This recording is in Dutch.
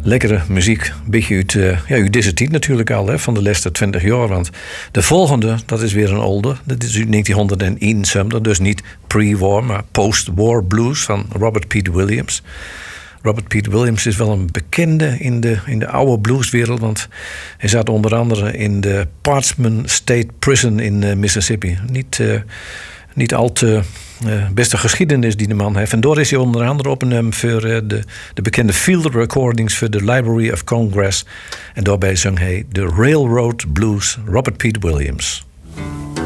Lekkere muziek, een beetje uit deze tijd natuurlijk al, hè, van de laatste 20 jaar. Want de volgende, dat is weer een older. Dat is uit 1971, dus niet pre-war, maar post-war blues van Robert Pete Williams. Robert Pete Williams is wel een bekende in de oude blueswereld, want hij zat onder andere in de Parchman State Prison in Mississippi. Niet al te beste geschiedenis die de man heeft. En door is hij onder andere opgenomen voor de bekende field recordings voor de Library of Congress. En daarbij zong hij de Railroad Blues, Robert Pete Williams.